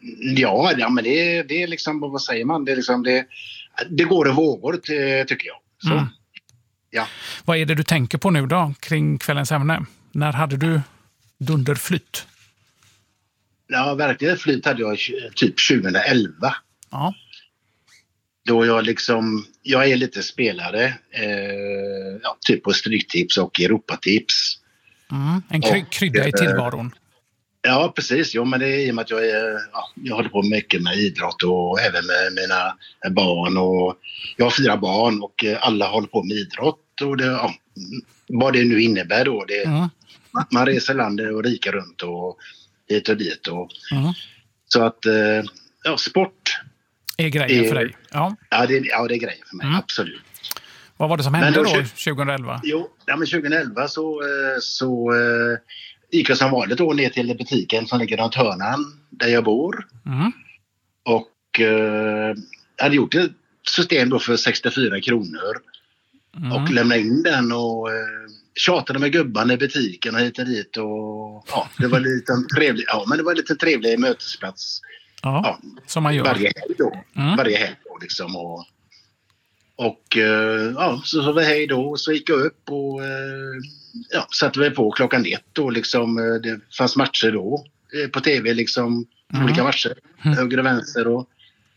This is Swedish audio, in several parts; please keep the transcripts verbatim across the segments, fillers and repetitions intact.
Ja, ja men det, det är liksom, vad säger man? Det, är liksom, det, det går i vågor tycker jag. Så, mm. ja. Vad är det du tänker på nu då kring kvällens ämne? När hade du dunderflytt? Ja, verkligen flyt hade jag typ tjugoelva. Ja. Då jag liksom, jag är lite spelare, eh, ja, typ på Stryktips och Europatips. Mm, en kry- och, krydda i tillvaron. Ja, precis. Jo, men det är i och med att jag, är, ja, jag håller på mycket med idrott och även med mina barn. Och jag har fyra barn och alla håller på med idrott. Och det, ja, vad det nu innebär då. Det, mm. man, man reser landet och rikar runt och hit och dit. Och, mm. Så att, ja, sport är grejer är, för dig? Ja, ja, det, ja, det är grejer för mig, mm. absolut. Vad var det som hände då, då tjugoelva? Jo, ja, men tjugoelva så, så äh, gick jag som vanligt då ner till butiken som ligger runt hörnan där jag bor. Mm. Och äh, hade gjort ett system då för sextiofyra kronor. Mm. Och lämnade in den och äh, tjatade med gubbarna i butiken och hit och dit. Och, ja, det var lite trevlig, ja, men det var lite trevlig mötesplats. Ja, ja, som man gör. Varje helg då. Mm. Varje helg då liksom. Och, och ja, så sa vi hej då. Så gick jag upp och ja, satte vi på klockan ett då liksom. Det fanns matcher då på tv liksom. Mm. Olika matcher. Mm. Höger och vänster och...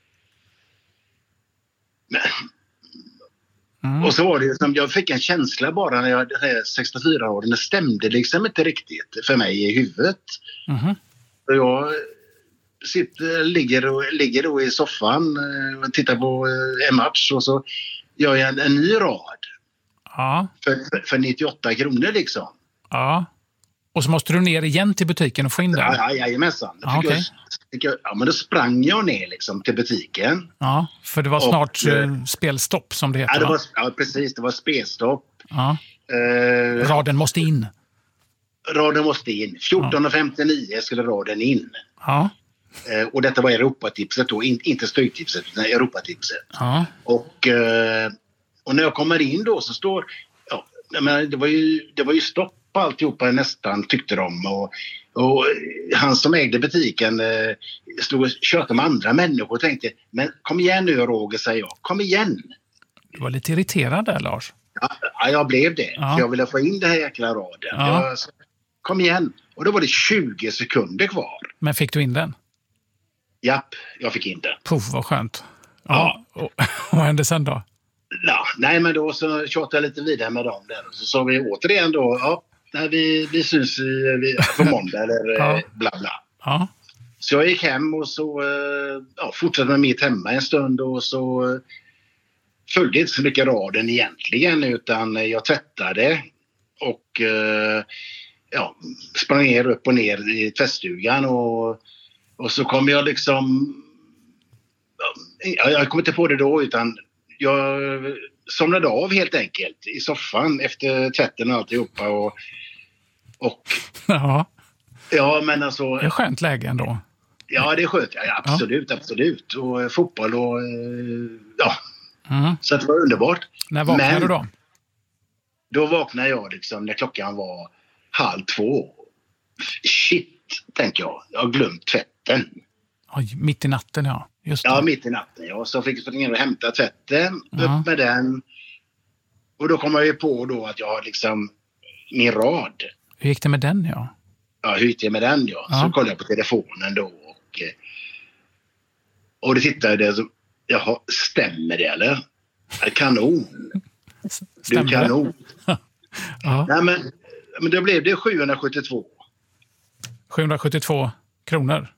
Mm. Och så var det som jag fick en känsla bara när jag var sextiofyra år. Det stämde liksom inte riktigt för mig i huvudet. Mm. Och jag... Sitter, ligger, och, ligger då i soffan och tittar på en match och så gör jag en, en ny rad. Ja. För, för, för nittioåtta kronor liksom. Ja. Och så måste du ner igen till butiken och få in den? Ja, ja, jajamensan. Ja, okay. jag, ja, men då sprang jag ner liksom till butiken. Ja, för det var snart och, uh, spelstopp som det heter. Ja, det var, ja, precis. Det var spelstopp. Ja. Uh, raden måste in. Raden måste in. fjorton femtionio skulle raden in. Ja. Uh, och detta var Europatipset då, In, inte Stryktipset utan Europatipset. Ja. Och, uh, och när jag kommer in då så står... Ja, men det, var ju, det var ju stopp på alltihopa nästan tyckte de. Och, och han som ägde butiken uh, stod och tjötade med andra människor och tänkte, men kom igen nu Roger, säger jag. Kom igen! Du var lite irriterad där, Lars. Ja, ja jag blev det. Ja. För jag ville få in det här jäkla raden. Ja. Jag, kom igen! Och då var det tjugo sekunder kvar. Men fick du in den? Japp, jag fick in den. Puff, vad skönt. Ja. ja. Och, vad hände sen då? Ja, nej, men då så tjatade jag lite vidare med dem där. Och så sa vi återigen då, ja, nej, vi, vi syns vi, på måndag eller ja. bla bla. Ja. Så jag gick hem och så ja, fortsatte med mitt hemma en stund och så följde inte så mycket raden egentligen utan jag tvättade och ja, sprang ner upp och ner i tvättstugan och, och så kom jag liksom, ja, jag kom inte på det då utan jag somnade av helt enkelt i soffan efter tvätten och alltihopa och, och ja. ja men alltså... Det är skönt läge ändå. Ja, det är skönt. Ja, absolut, ja. absolut. Och fotboll och ja. Mm. Så det var underbart. När vaknade men, du då? Då vaknade jag liksom när klockan var halv två. Shit, tänker jag. Jag har glömt tvätten. Oj, mitt i natten, ja. Just det. Ja, mitt i natten. Ja. Så fick jag springa och hämta tvätten. Ja. Upp med den. Och då kom jag ju på då att jag har liksom min rad. Hur gick det med den, ja? Ja, hur gick det med den, ja. ja. Så kollade jag på telefonen då. Och, och det tittade jag där så... Jaha, stämmer det eller? Kanon. Stämmer du kanon. ja. Nej, men, men då blev det sjuhundrasjuttiotvå. sjuhundrasjuttiotvå kronor?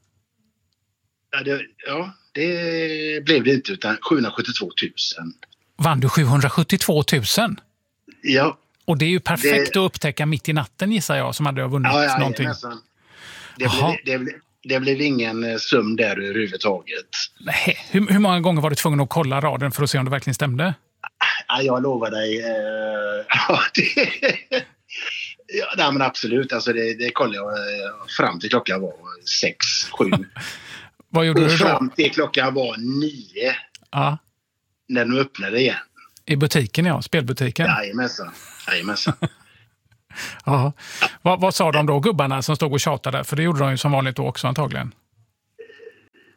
Ja det, ja, det blev det inte utan sjuhundrasjuttiotvå tusen. Vann du sjuhundrasjuttiotvå tusen? Ja. Och det är ju perfekt det... att upptäcka mitt i natten gissar jag som hade vunnit ja, ja, någonting. Nästan. Det blev, det, blev, det blev ingen sum där överhuvudtaget. Nej, hur, hur många gånger var du tvungen att kolla raden för att se om det verkligen stämde? Ja, jag lovar dig. Eh, ja, det, ja, nej, men absolut. Alltså det, det kollade jag eh, fram till klockan var sex, sju. Vad gjorde och du då? Fram till klockan var nio. Ja. När de öppnade igen. I butiken, ja. Spelbutiken. Jajamensan. Jajamensan. Ja. Vad, vad sa de då, gubbarna som stod och tjatade? För det gjorde de ju som vanligt då också antagligen.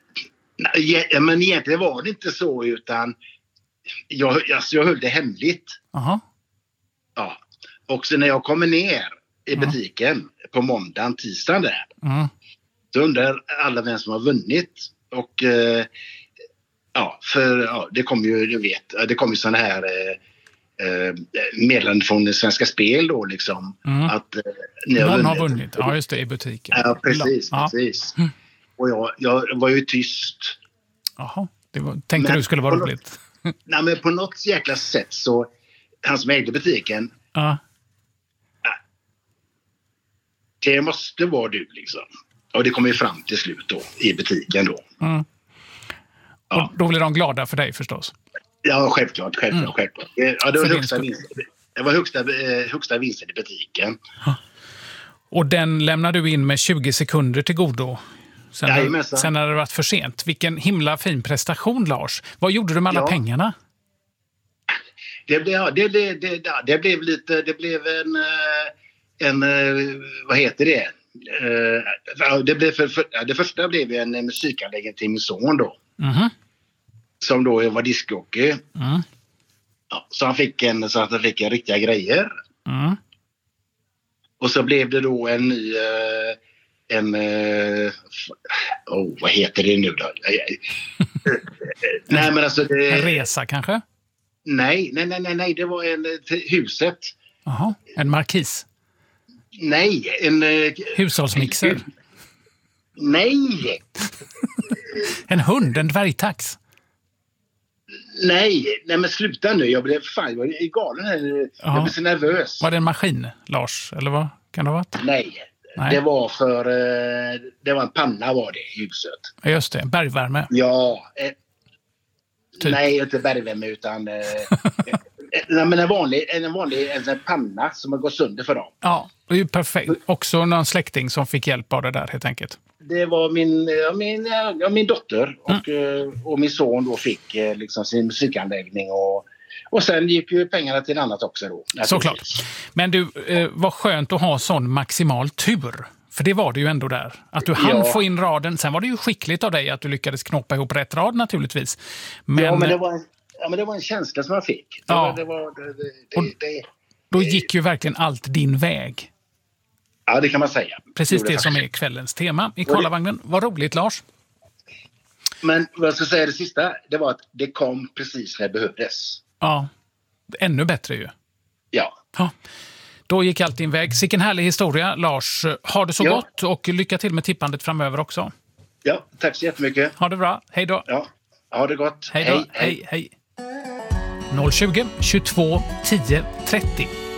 Ja, men egentligen var det inte så, utan jag, alltså jag höll det hemligt. Aha. Ja. Och så när jag kommer ner i butiken mm. på måndagen, tisdagen där. Mm. Så undrar alla vem som har vunnit. Och eh, ja, för ja, det kommer ju, du vet, det kommer ju sådana här eh, meddelanden från Svenska Spel då liksom. Mm. Att eh, ni har Någon vunnit. har vunnit, ja just det, i butiken. Ja, precis, ja. precis. Mm. Och jag, jag var ju tyst. Jaha, det var, tänkte men du skulle vara roligt. Något, nej, men på något jäkla sätt så, han som ägde butiken, ja. det måste vara du liksom. Och det kommer ju fram till slut då, i butiken då. Mm. Ja. Och då blir de glada för dig förstås. Ja, självklart, självklart, mm. självklart. Ja, det var högsta vinsten, det var högsta, eh, högsta vinsten i butiken. Ja. Och den lämnar du in med tjugo sekunder till godo. Sen, när, sen när det varit för sent. Vilken himla fin prestation, Lars. Vad gjorde du med alla ja. pengarna? Det blev, det, det, det, det blev lite, det blev en, en, vad heter det? Det, blev för, för, det första blev en musikanläggning till min son då. Mm. Som då var discjockey. Mm. Ja, så han fick en, så att han fick en riktiga grejer. Mm. Och så blev det då en ny, en, oh, vad heter det nu då? Nej, men alltså det, en resa kanske? Nej, nej, nej, nej, det var en till huset. Jaha, en markis? Nej, en... Hushållsmixer? Nej! En hund, en dvärgtax? Nej, nej men sluta nu. Jag blev fan, jag är galen här. Jag blev så nervös. Var det en maskin, Lars? Eller vad kan det ha varit? Nej, nej. Det var för... Det var en panna var det i huset. Ja, just det. Bergvärme? Ja. Eh, typ. Nej, inte bergvärme utan... Eh, nej, men en vanlig, en vanlig en panna som har gått sönder för dem. Ja, det är ju perfekt. Också någon släkting som fick hjälp av det där helt enkelt. Det var min, ja, min, ja, min dotter och, mm. och min son då fick liksom sin musikanläggning och, och sen gick ju pengarna till annat också då. Såklart. Men du, eh, vad skönt att ha sån maximal tur. För det var det ju ändå där. Att du hann ja. få in raden. Sen var det ju skickligt av dig att du lyckades knoppa ihop rätt rad naturligtvis. Men, ja, men det var en, ja, men det var en känsla som jag fick. Det ja. var, det var, det, det, och, det, då gick ju verkligen allt din väg. Ja, det kan man säga. Precis det, det som är kvällens tema i Karlavagnen. Vad roligt, Lars. Men vad jag ska säga det sista, det var att det kom precis när det behövdes. Ja, ännu bättre ju. Ja. Ja. Då gick allt din väg. Sicken härlig historia, Lars. Ha det så ja. gott och lycka till med tippandet framöver också. Ja, tack så jättemycket. Ha det bra. Hej då. Ja, ha det gott. Hej då. Hej, hej. hej. noll tjugo, tjugotvå, tio, trettio.